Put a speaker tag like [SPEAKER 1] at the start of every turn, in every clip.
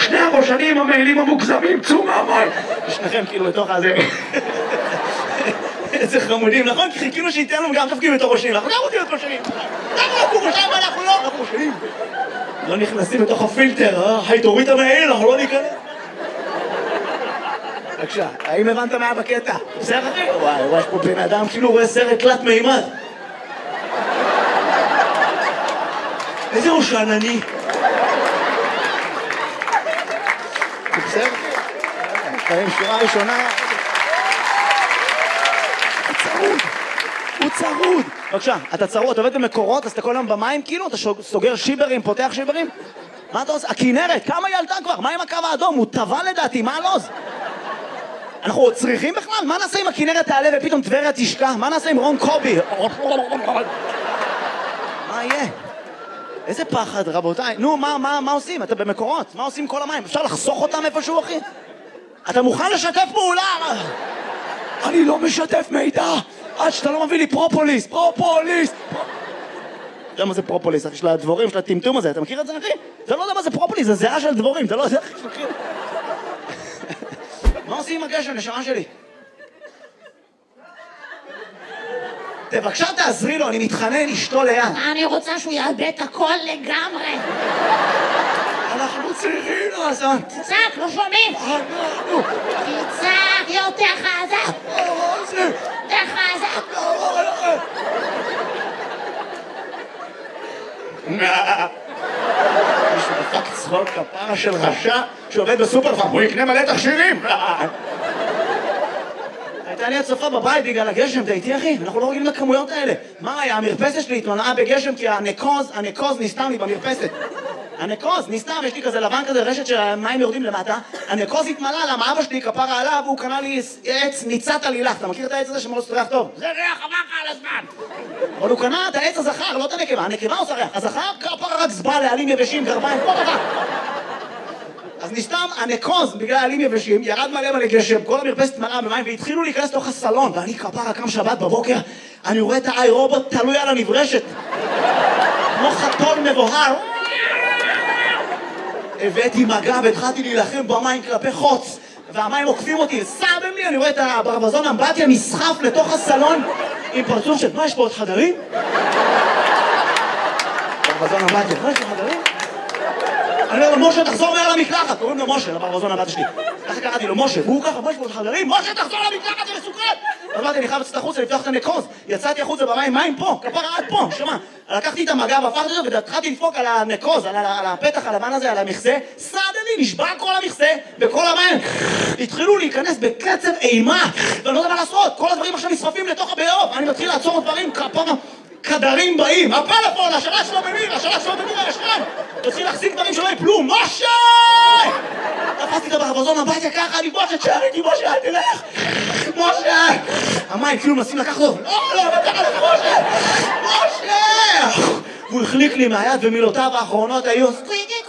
[SPEAKER 1] שני הראשנים המעילים המוגזמים, צאו מהמים. שניכם כאילו בתוך הזה. איזה חמודים, נכון? כי חיכינו שייתן לנו גם תפקיד בתור ראשנים. אנחנו גם רוצים להיות ראשנים. אנחנו ראשנים ואנחנו לא. אנחנו ראשנים. לא נכנסים בתוך הפילטר, היי תוריד את המעיל, אנחנו לא ניכנס. בבקשה, האם הבנת מה בקטע? בסדר אחי? וואי, יש פה בן אדם כאילו רואה סרט תלת מימד. איזה הוא שאנני? בסדר אחי? חיים שורה ראשונה. הוא צרוד. בבקשה, אתה צרוד, אתה עובד במקורות, אז אתה כל היום במים כאילו? אתה סוגר שיברים, פותח שיברים? מה אתה עושה? הכינרת, כמה היא עלתה כבר? מה עם הקו האדום? הוא טבע לדעתי, מה הלוז? אנחנו עוד צריכים בכלל? מה נעשה אם הכינרת תעלה ופתאום טבריה תשקע? מה נעשה עם רון קובי? מה יהיה? איזה פחד רבותיי. נו, מה עושים? אתה במקורות? מה עושים כל המים? אפשר לחסוך אותם איפשהו אחי? אתה מוכן לשתף פעולה? אני לא משתף מידע עד שאתה לא מביא לי פרופוליס. אתה יודע מה זה פרופוליס, אחי? של הדבורים, של הטמטום הזה, אתה מכיר את זה אחי? אתה לא יודע מה זה פרופוליס, זה זהה של דבורים, אתה לא יודע איך מכיר. מה עושים עם הגשם, נשמה שלי? בבקשה תעזרי לו, אני מתחנן אשתו ליד.
[SPEAKER 2] אני רוצה שהוא יאבד את הכל לגמרי.
[SPEAKER 1] אנחנו צריכים לעשות.
[SPEAKER 2] תצעק, לא שומעים. תצעק יותר חזק. יותר חזק.
[SPEAKER 1] מישהו דפק צחוק כפרה של רשע שעובד בסופרפארם, הוא יקנה מלא תכשירים. הייתה לי הצפה בבית בגלל הגשם, אתה איתי אחי? אנחנו לא רגילים לכמויות האלה. מה היה? המרפסת שלי התמלאה בגשם כי הנקוז נסתם לי במרפסת. הנקוז נסתם, יש לי כזה לבן כזה, רשת שהמים יורדים למטה. הנקוז התמלא, למה אבא שלי כפרה עליו, והוא קנה לי עץ ניצת עלילך. אתה מכיר את העץ הזה שמאוד ריח טוב?
[SPEAKER 2] זה ריח עבר לך על הזמן.
[SPEAKER 1] אבל הוא קנה את העץ הזכר, לא את הנקבה. הנקבה עושה ריח. הזכר כפרה רק זבא לעלים יבשים, גרביים, כל דבר. אז נסתם הנקוז בגלל עלים יבשים, ירד מלא גשם, כל המרפסת מלאה במים והתחילו להיכנס לתוך הסלון ואני כפרה קם שבת בבוקר, אני רואה את האי רובוט תלוי על הנברשת כמו חתול מבוהר. הבאתי מגע והתחלתי להילחם במים כלפי חוץ והמים עוקפים אותי, סתם לי, אני רואה את הברווזון אמבטיה נסחף לתוך הסלון עם פרצוף של מה יש פה עוד חדרים? ברווזון אמבטיה, מה יש פה חדרים? אני אומר לו, משה, תחזור מעל המקלחת. קוראים לו משה, לברווזון הבת שלי. ככה קראתי לו, משה, והוא ככה, משה, חברים, משה, תחזור למקלחת, זה מסוכן! אז אמרתי, אני חייב לצאת החוצה, לפתוח את הנקוז. יצאתי החוצה במים, מים פה, כפרה עד פה, שמה. לקחתי את המגע והפכתי אותו והתחלתי לדפוק על הנקוז, על הפתח הלבן הזה, על המכסה. סעד לי, נשבע כל המכסה, וכל המים התחילו להיכנס בקצב אימה. ואני לא יודע מה לעשות, כל הדברים עכשיו נשרפים לתוך הבאוב. אני מתחיל לעצור דברים, כפרה כדרים באים, הפלאפון, השלט שלו במיר, הרשתן. תתחיל להחזיק דברים שלא יפלו, משה! תפסתי את הברווזון הביתה ככה, אני משה, תשאר איתי, משה, אל תלך! משה! המים כאילו מנסים לקחת אותו, לא, תקח לך, משה! משה! והוא החליק לי מהיד ומילותיו האחרונות היו סקוויקיק.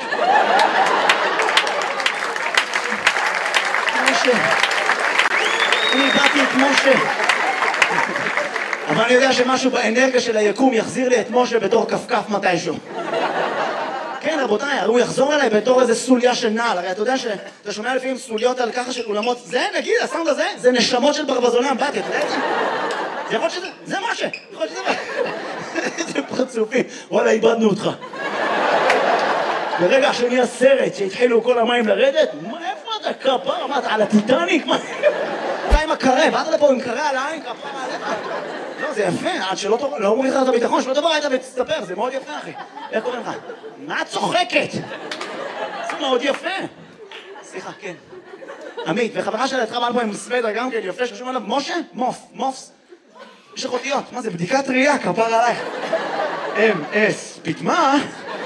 [SPEAKER 1] משה! אני איבדתי את משה! אבל אני יודע שמשהו באנרגיה של היקום יחזיר לי את משה בתור כפכף מתישהו. כן רבותיי, הוא יחזור אליי בתור איזה סוליה של נעל. הרי אתה יודע שאתה שומע לפעמים סוליות על ככה של אולמות. זה נגיד, הסאונד הזה, זה נשמות של ברווזוני אמבטיה, אתה יודע את זה? זה יכול שזה, זה משה, יכול שזה איזה פרצופים, וואלה איבדנו אותך. ברגע שאני הסרט שהתחילו כל המים לרדת, איפה אתה כפר? מה אתה על הטיטניק? אתה עם הקרה, באת לפה עם קרה על העין, כפר עליך. לא, זה יפה, עד שלא אומרים לך את הביטחון, שלא תבוא היית ותסתפר, זה מאוד יפה אחי. איך קוראים לך? מה את צוחקת? זה מאוד יפה. סליחה, כן. עמית, וחברה שלה התחברה פה עם סוודר גם כן, יפה, ששום עליו, משה? מופס. יש לך אותיות, מה זה, בדיקת ראייה, כפר עלייך. M.S. פתמה?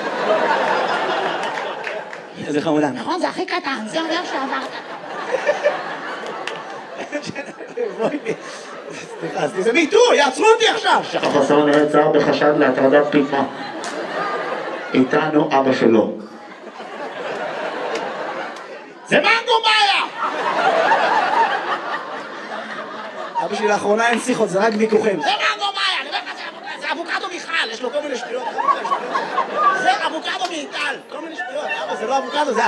[SPEAKER 1] איזה חמודה.
[SPEAKER 2] נכון, זה הכי קטן, זה אומר שעברת.
[SPEAKER 1] סליחה, זה מיטו, יעצרו אותי עכשיו!
[SPEAKER 3] החסר נעצר בחשד להטרדת פתמה. איתנו אבא שלו.
[SPEAKER 1] זה מנגו מאיה! אבא שלי לאחרונה אין שיחות, זה רק ויכוחים.
[SPEAKER 2] זה מנגו מאיה, אני אומר לך, זה אבוקדו מיכל, יש לו כל מיני שטויות.
[SPEAKER 1] זה אבוקדו מאיטל, כל מיני שטויות. אבא, זה לא אבוקדו, זה